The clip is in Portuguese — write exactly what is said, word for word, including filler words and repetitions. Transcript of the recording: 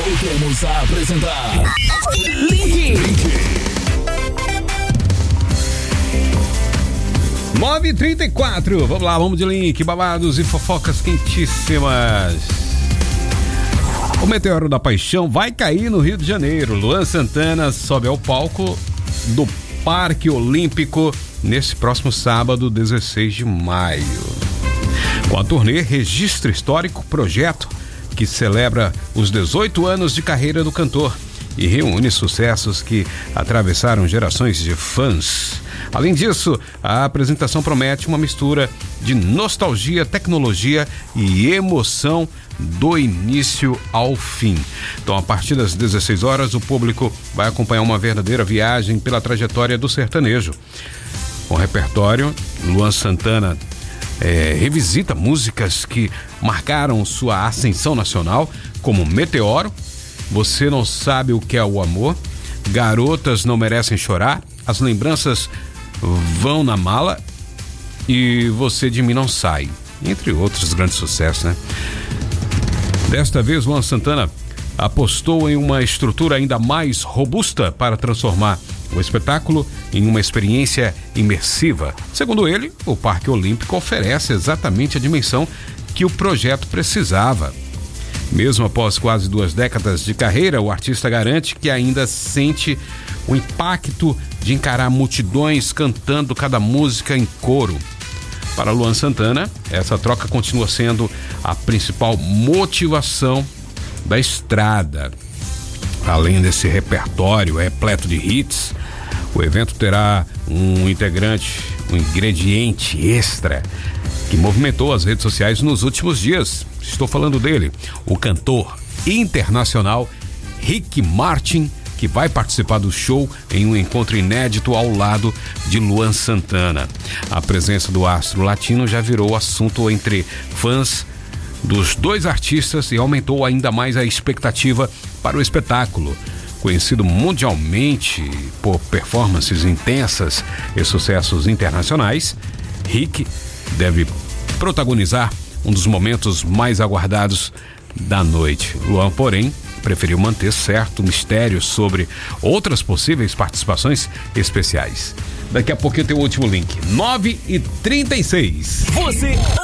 Voltamos a apresentar Link. nove e trinta e quatro, vamos lá, vamos de Link, babados e fofocas quentíssimas. O Meteoro da Paixão vai cair no Rio de Janeiro. Luan Santana sobe ao palco do Parque Olímpico nesse próximo sábado, dezesseis de maio. Com a turnê Registro Histórico, projeto que celebra os dezoito anos de carreira do cantor e reúne sucessos que atravessaram gerações de fãs. Além disso, a apresentação promete uma mistura de nostalgia, tecnologia e emoção do início ao fim. Então, a partir das dezesseis horas, o público vai acompanhar uma verdadeira viagem pela trajetória do sertanejo. Com o repertório, Luan Santana é, revisita músicas que marcaram sua ascensão nacional, como Meteoro, Você Não Sabe O Que É o Amor, Garotas Não Merecem Chorar, As Lembranças Vão na Mala e Você de Mim Não Sai, entre outros grandes sucessos, né? Desta vez, Luan Santana apostou em uma estrutura ainda mais robusta para transformar o espetáculo em uma experiência imersiva. Segundo ele, o Parque Olímpico oferece exatamente a dimensão que o projeto precisava. Mesmo após quase duas décadas de carreira, o artista garante que ainda sente o impacto de encarar multidões cantando cada música em coro. Para Luan Santana, essa troca continua sendo a principal motivação da estrada. Além desse repertório repleto de hits, o evento terá um integrante, um ingrediente extra que movimentou as redes sociais nos últimos dias. Estou falando dele, o cantor internacional Rick Martin, que vai participar do show em um encontro inédito ao lado de Luan Santana. A presença do astro latino já virou assunto entre fãs dos dois artistas e aumentou ainda mais a expectativa para o espetáculo. Conhecido mundialmente por performances intensas e sucessos internacionais, Rick deve protagonizar um dos momentos mais aguardados da noite. Luan, porém, preferiu manter certo mistério sobre outras possíveis participações especiais. Daqui a pouquinho tem o último link. nove e trinta e seis. Você